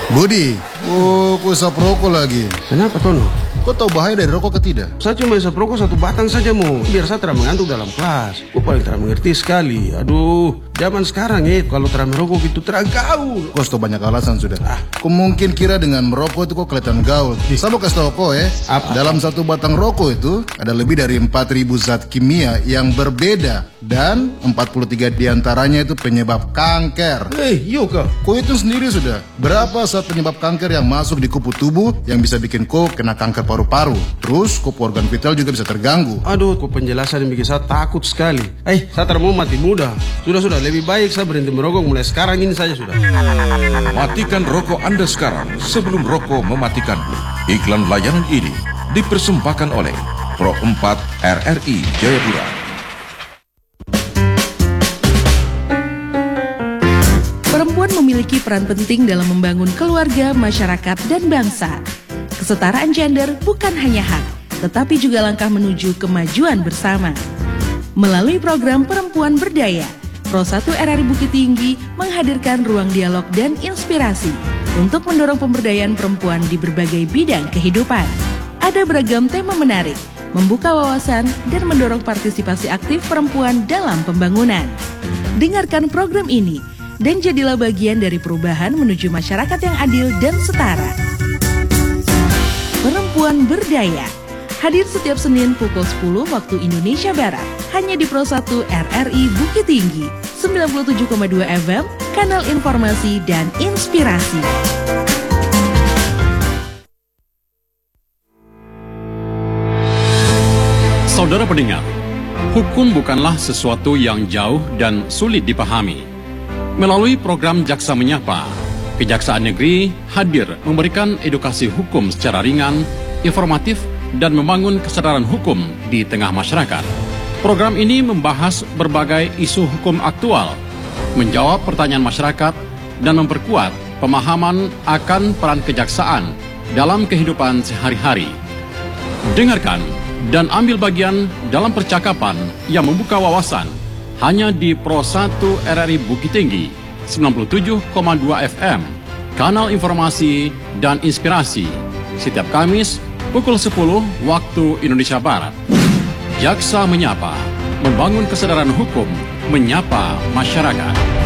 Budi, kok isap rokok lagi? Kenapa, Tono? Kau tahu bahaya dari rokok ke tidak? Saya cuma isap rokok 1 batang saja, Mo. Biar saya tidak mengantuk dalam kelas. Kau paling tidak mengerti sekali. Aduh, zaman sekarang kalau tidak merokok itu tidak gaul. Kau tahu banyak alasan sudah. Kau mungkin kira dengan merokok itu kok kelihatan gaul. Saya mau kasih tahu kau Apa? Dalam 1 batang rokok itu ada lebih dari 4.000 zat kimia yang berbeda. Dan 43 diantaranya itu penyebab kanker. Iya kah? Kau itu sendiri sudah. Berapa zat penyebab kanker yang masuk di kupu tubuh yang bisa bikin kau kena kanker paru-paru. Terus kupu organ vital juga bisa terganggu. Aduh, kok penjelasan yang bikin saya takut sekali. Saya tidak mau mati muda. Sudah, lebih baik saya berhenti merokok mulai sekarang ini saja sudah. Matikan rokok Anda sekarang sebelum rokok mematikanmu. Iklan layanan ini dipersembahkan oleh Pro 4 RRI Jayapura. Perempuan memiliki peran penting dalam membangun keluarga, masyarakat, dan bangsa. Kesetaraan gender bukan hanya hak, tetapi juga langkah menuju kemajuan bersama. Melalui program Perempuan Berdaya, Pro 1 RRI Bukit Tinggi menghadirkan ruang dialog dan inspirasi untuk mendorong pemberdayaan perempuan di berbagai bidang kehidupan. Ada beragam tema menarik, membuka wawasan, dan mendorong partisipasi aktif perempuan dalam pembangunan. Dengarkan program ini dan jadilah bagian dari perubahan menuju masyarakat yang adil dan setara. Perempuan Berdaya hadir setiap Senin pukul 10 waktu Indonesia Barat hanya di Pro 1 RRI Bukit Tinggi 97,2 FM, kanal informasi dan inspirasi. Saudara pendengar, hukum bukanlah sesuatu yang jauh dan sulit dipahami. Melalui program Jaksa Menyapa, Kejaksaan Negeri hadir memberikan edukasi hukum secara ringan, informatif, dan membangun kesadaran hukum di tengah masyarakat. Program ini membahas berbagai isu hukum aktual, menjawab pertanyaan masyarakat, dan memperkuat pemahaman akan peran kejaksaan dalam kehidupan sehari-hari. Dengarkan dan ambil bagian dalam percakapan yang membuka wawasan hanya di Pro 1 RRI Bukit Tinggi 97,2 FM, kanal informasi dan inspirasi, setiap Kamis pukul 10 waktu Indonesia Barat. Jaksa Menyapa, membangun kesadaran hukum, menyapa masyarakat.